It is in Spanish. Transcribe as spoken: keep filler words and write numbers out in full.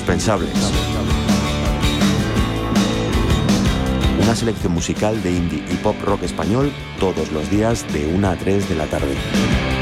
indispensables. Una selección musical de indie y pop rock español todos los días de una a tres de la tarde.